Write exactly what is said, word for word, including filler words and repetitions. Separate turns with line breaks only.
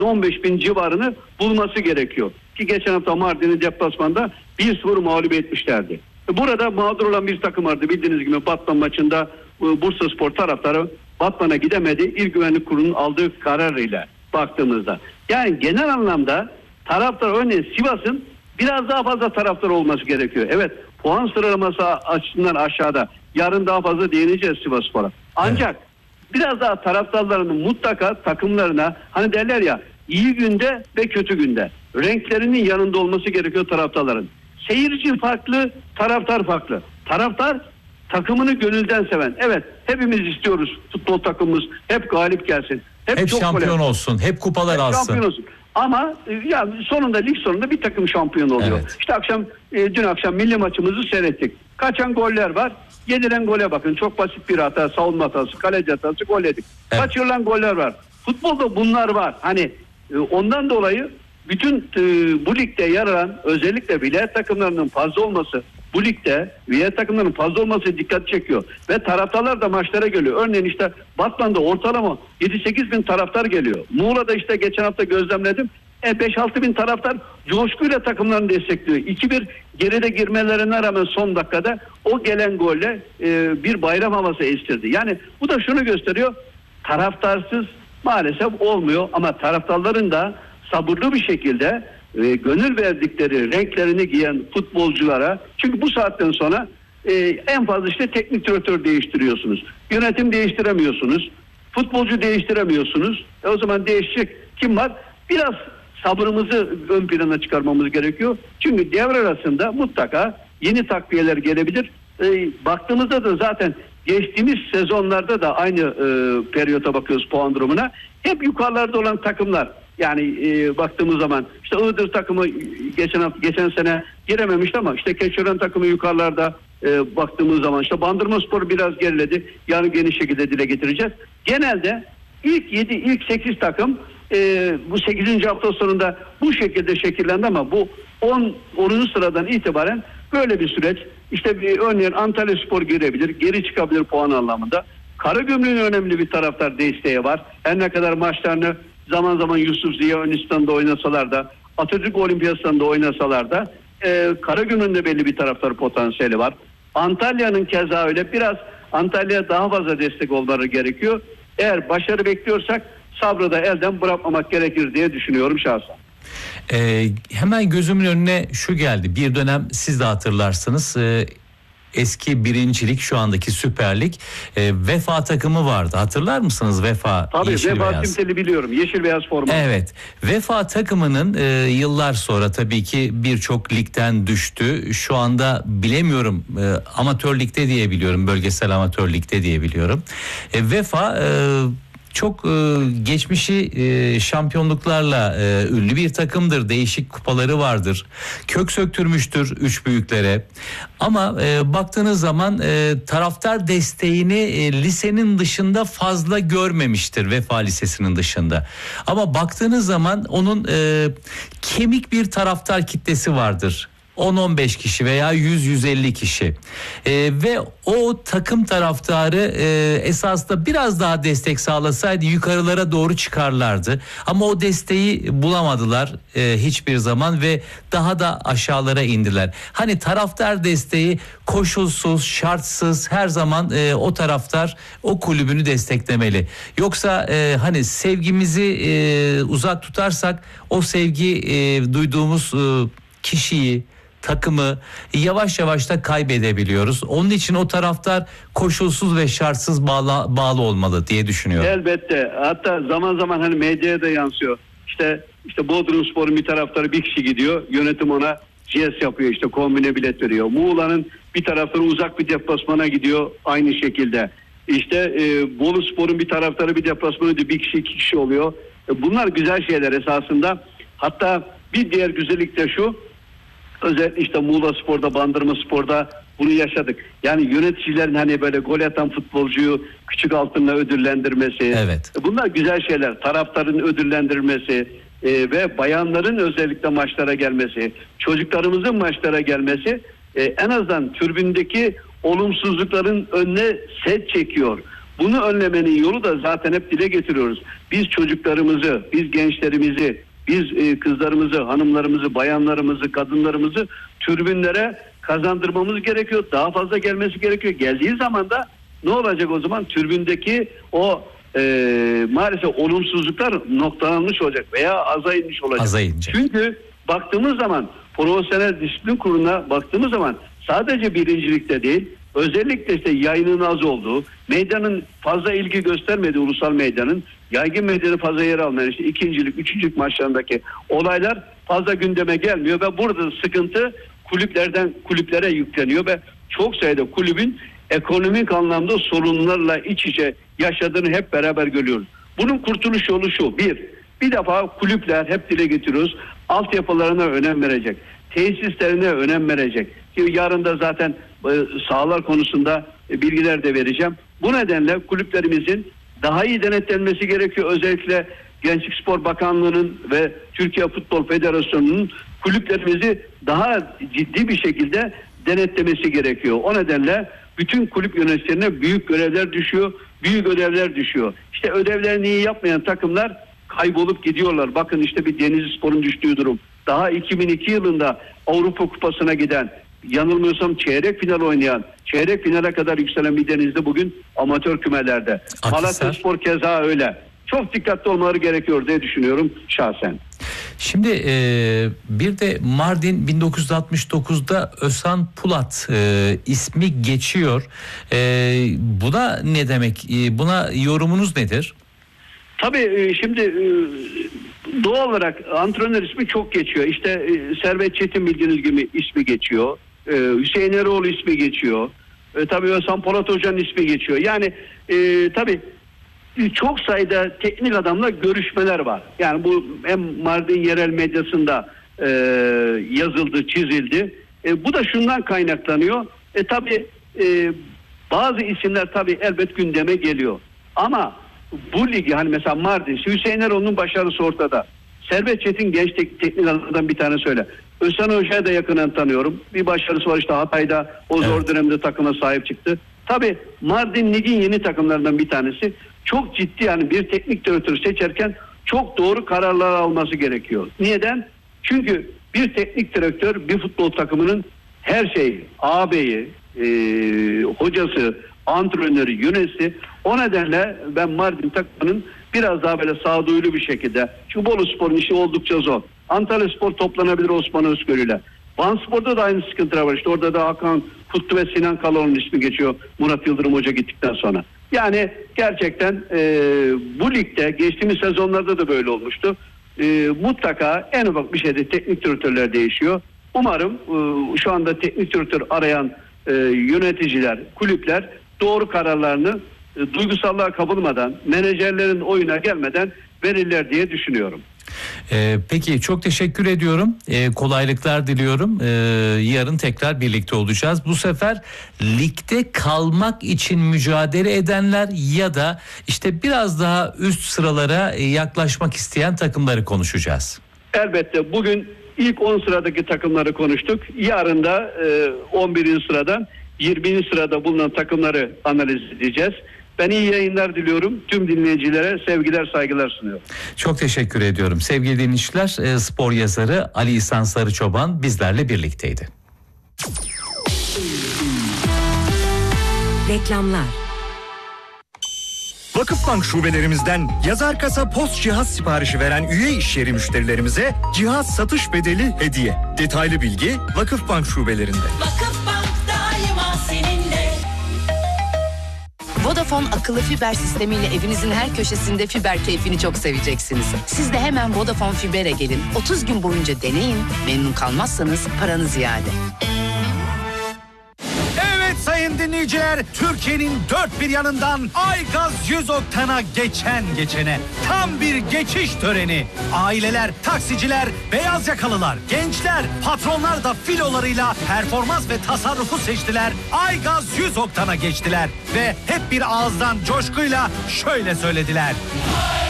on beş bin civarını bulması gerekiyor. Ki geçen hafta Mardin'i deplasmanda bir sıfır mağlup etmişlerdi. Burada mağdur olan bir takım vardı. Bildiğiniz gibi Batman maçında Bursaspor taraftarı Batman'a gidemedi. İl Güvenlik Kurulu'nun aldığı kararıyla baktığımızda. Yani genel anlamda taraftar, örneğin Sivas'ın biraz daha fazla taraftar olması gerekiyor. Evet, puan sıralaması açısından aşağıda. Yarın daha fazla değineceğiz Sivasspor'a. Ancak evet, biraz daha taraftarlarının mutlaka takımlarına, hani derler ya, iyi günde ve kötü günde renklerinin yanında olması gerekiyor taraftarların. Seyirci farklı, taraftar farklı. Taraftar takımını gönülden seven. Evet, hepimiz istiyoruz futbol takımımız hep galip gelsin. Hep,
hep
çok
şampiyon
gol
olsun, hep kupalar
hep
alsın.
Şampiyon olsun. Ama yani sonunda, lig sonunda bir takım şampiyon oluyor.
Evet.
İşte akşam, e, dün akşam milli maçımızı seyrettik. Kaçan goller var. Yedilen gole bakın. Çok basit bir hata, savunma hatası, kaleci hatası, gol yedik. Evet. Kaçırılan goller var. Futbolda bunlar var. Hani e, ondan dolayı bütün e, bu ligde yer alan, özellikle vilayet takımlarının fazla olması, bu ligde vilayet takımlarının fazla olması dikkat çekiyor. Ve taraftarlar da maçlara geliyor. Örneğin işte Batman'da ortalama yedi sekiz bin taraftar geliyor. Muğla'da işte geçen hafta gözlemledim. E beş altı bin taraftar coşkuyla takımlarını destekliyor. iki bir geride girmelerine rağmen son dakikada o gelen golle e, bir bayram havası estirdi. Yani bu da şunu gösteriyor. Taraftarsız maalesef olmuyor, ama taraftarların da sabırlı bir şekilde e, gönül verdikleri renklerini giyen futbolculara, çünkü bu saatten sonra e, en fazla işte teknik direktör değiştiriyorsunuz. Yönetim değiştiremiyorsunuz. Futbolcu değiştiremiyorsunuz. E, o zaman değişecek kim var? Biraz sabrımızı ön plana çıkarmamız gerekiyor. Çünkü devre arasında mutlaka yeni takviyeler gelebilir. E, baktığımızda da zaten geçtiğimiz sezonlarda da aynı e, periyota bakıyoruz, puan durumuna. Hep yukarılarda olan takımlar. Yani e, baktığımız zaman işte Iğdır takımı geçen hafta, geçen sene girememişti, ama işte Keçiören takımı yukarılarda e, baktığımız zaman işte Bandırmaspor biraz geriledi. Yarın geniş şekilde dile getireceğiz. Genelde ilk yedi, ilk sekiz takım e, bu sekizinci hafta sonunda bu şekilde şekillendi, ama bu on onuncu sıradan itibaren böyle bir süreç. İşte bir, örneğin Antalyaspor girebilir, geri çıkabilir puan anlamında. Karagümrük'ün önemli bir taraftar desteği var. Her ne kadar maçlarını zaman zaman Yusuf Ziya Yunanistan'da oynasalar da, Atatürk Olimpiyası'nda oynasalar da e, Karagümrük'ün de belli bir taraftar potansiyeli var. Antalya'nın keza öyle. Biraz Antalya'ya daha fazla destek olmaları gerekiyor. Eğer başarı bekliyorsak sabrı da elden bırakmamak gerekir diye düşünüyorum şahsen.
Ee, hemen gözümün önüne şu geldi. Bir dönem siz de hatırlarsınız. Ee, eski birincilik, şu andaki Süper Lig, e, Vefa takımı vardı. Hatırlar mısınız Vefa?
Tabii,
yeşil
Vefa
beyaz.
simseli biliyorum. Yeşil beyaz forma.
Evet. Vefa takımının e, yıllar sonra tabii ki birçok ligden düştü. Şu anda bilemiyorum, e, amatör ligde diye biliyorum. Bölgesel amatör ligde diye biliyorum. E, Vefa e, çok e, geçmişi e, şampiyonluklarla e, ünlü bir takımdır. Değişik kupaları vardır. Kök söktürmüştür üç büyüklere. Ama e, baktığınız zaman e, taraftar desteğini e, lisenin dışında fazla görmemiştir. Vefa Lisesi'nin dışında. Ama baktığınız zaman onun e, kemik bir taraftar kitlesi vardır. on on beş kişi veya yüz yüz elli kişi ee, ve o takım taraftarı e, esasında biraz daha destek sağlasaydı yukarılara doğru çıkarlardı, ama o desteği bulamadılar e, hiçbir zaman ve daha da aşağılara indiler. Hani taraftar desteği koşulsuz, şartsız, her zaman e, o taraftar o kulübünü desteklemeli. Yoksa e, hani sevgimizi e, uzak tutarsak o sevgi e, duyduğumuz e, kişiyi, takımı yavaş yavaş da kaybedebiliyoruz. Onun için o taraftar koşulsuz ve şartsız bağlı, bağlı olmalı diye düşünüyorum.
Elbette. Hatta zaman zaman hani medyaya da yansıyor. İşte işte Bodrumspor'un bir taraftarı bir kişi gidiyor. Yönetim ona C S yapıyor, işte kombine bilet veriyor. Muğla'nın bir taraftarı uzak bir deplasmana gidiyor aynı şekilde. İşte e, Boluspor'un bir taraftarı bir deplasmana gidiyor. Bir kişi iki kişi oluyor. E, bunlar güzel şeyler esasında. Hatta bir diğer güzellik de şu. Özellikle işte Muğla Spor'da, Bandırma Spor'da bunu yaşadık. Yani yöneticilerin hani böyle gol atan futbolcuyu küçük altınla ödüllendirmesi.
Evet.
Bunlar güzel şeyler. Taraftarın ödüllendirilmesi e, ve bayanların özellikle maçlara gelmesi, çocuklarımızın maçlara gelmesi e, en azından tribündeki olumsuzlukların önüne set çekiyor. Bunu önlemenin yolu da zaten hep dile getiriyoruz. Biz çocuklarımızı, biz gençlerimizi, biz e, kızlarımızı, hanımlarımızı, bayanlarımızı, kadınlarımızı tribünlere kazandırmamız gerekiyor. Daha fazla gelmesi gerekiyor. Geldiği zaman da ne olacak o zaman? Tribündeki o e, maalesef olumsuzluklar noktalanmış olacak veya aza inmiş olacak.
Aza inecek.
Çünkü baktığımız zaman profesyonel disiplin kuruluna baktığımız zaman sadece birincilikte değil, özellikle işte yayının az olduğu, meydanın fazla ilgi göstermediği, ulusal meydanın yaygın medyada fazla yer almayan işte ikincilik, üçüncülük maçlarındaki olaylar fazla gündeme gelmiyor ve burada sıkıntı kulüplerden kulüplere yükleniyor ve çok sayıda kulübün ekonomik anlamda sorunlarla iç içe yaşadığını hep beraber görüyoruz. Bunun kurtuluş yolu şu: bir, bir defa kulüpler, hep dile getiriyoruz, altyapılarına önem verecek, tesislerine önem verecek. Ki yarın da zaten e, sahalar konusunda e, bilgiler de vereceğim. Bu nedenle kulüplerimizin daha iyi denetlenmesi gerekiyor. Özellikle Gençlik Spor Bakanlığı'nın ve Türkiye Futbol Federasyonu'nun kulüplerimizi daha ciddi bir şekilde denetlemesi gerekiyor. O nedenle bütün kulüp yöneticilerine büyük görevler düşüyor, büyük ödevler düşüyor. İşte ödevlerini iyi yapmayan takımlar kaybolup gidiyorlar. Bakın işte bir Denizlispor'un düştüğü durum. Daha iki bin iki yılında Avrupa Kupası'na giden, yanılmıyorsam çeyrek final oynayan, çeyrek finale kadar yükselen bir Denizli bugün amatör kümelerde. Malatyaspor keza öyle. Çok dikkatli olmaları gerekiyor diye düşünüyorum şahsen.
Şimdi e, bir de Mardin bin dokuz yüz altmış dokuzda Özhan Pulat e, ismi geçiyor. E, buna ne demek? E, buna yorumunuz nedir?
Tabii şimdi doğal olarak antrenör ismi çok geçiyor. İşte Servet Çetin bildiğiniz gibi ismi geçiyor. Hüseyin Eroğlu ismi geçiyor. Tabii Özhan Polat Hoca'nın ismi geçiyor. Yani tabii çok sayıda teknik adamla görüşmeler var. Yani bu hem Mardin yerel medyasında yazıldı, çizildi. Bu da şundan kaynaklanıyor. E tabii bazı isimler tabii elbet gündeme geliyor. Ama bu ligi, hani mesela Mardin, Hüseyin Eroğlu'nun başarısı ortada. Servet Çetin genç tek, teknik adamlardan bir tane söyle. Özhan Hoca'yı da yakından tanıyorum. Bir başarısı var işte Hatay'da, o zor evet. dönemde takıma sahip çıktı. Tabii Mardin ligin yeni takımlarından bir tanesi. Çok ciddi, yani bir teknik direktör seçerken çok doğru kararlar alması gerekiyor. Neden? Çünkü bir teknik direktör bir futbol takımının her şeyi, ağabeyi, e, hocası, antrenörü, yöneticisi. O nedenle ben Mardin takımının biraz daha böyle sağduyulu bir şekilde, çünkü Boluspor'un işi oldukça zor. Antalyaspor toplanabilir Osman Özgür'üyle. Vanspor'da da aynı sıkıntılar var. İşte orada da Hakan Kutlu ve Sinan Kaloğlu'nun ismi geçiyor Murat Yıldırım Hoca gittikten sonra. Yani gerçekten e, bu ligde geçtiğimiz sezonlarda da böyle olmuştu. E, mutlaka en ufak bir şeyde teknik direktörler değişiyor. Umarım e, şu anda teknik direktör arayan e, yöneticiler, kulüpler doğru kararlarını e, duygusallığa kapılmadan, menajerlerin oyuna gelmeden verirler diye düşünüyorum.
Ee, peki çok teşekkür ediyorum. Ee, kolaylıklar diliyorum. Ee, yarın tekrar birlikte olacağız. Bu sefer ligde kalmak için mücadele edenler ya da işte biraz daha üst sıralara yaklaşmak isteyen takımları konuşacağız.
Elbette bugün ilk on sıradaki takımları konuştuk. Yarın da e, on birinci sıradan yirminci sırada bulunan takımları analiz edeceğiz. Ben iyi yayınlar diliyorum. Tüm dinleyicilere sevgiler, saygılar sunuyorum.
Çok teşekkür ediyorum. Sevgili dinleyiciler, spor yazarı Ali İhsan Sarıçoban bizlerle birlikteydi.
Reklamlar.
Vakıfbank şubelerimizden yazar kasa post cihaz siparişi veren üye iş yeri müşterilerimize cihaz satış bedeli hediye. Detaylı bilgi Vakıfbank şubelerinde.
Vakıfbank daima seninle. Vodafone akıllı fiber sistemiyle evinizin her köşesinde fiber keyfini çok seveceksiniz. Siz de hemen Vodafone Fiber'e gelin. otuz gün boyunca deneyin. Memnun kalmazsanız paranız iade.
Evet sayın dinleyiciler, Türkiye'nin dört bir yanından Aygaz yüz Oktan'a geçen geçene tam bir geçiş töreni. Aileler, taksiciler, beyaz yakalılar, gençler, patronlar da filolarıyla performans ve tasarrufu seçtiler. Aygaz yüz Oktan'a geçtiler ve hep bir ağızdan coşkuyla şöyle söylediler.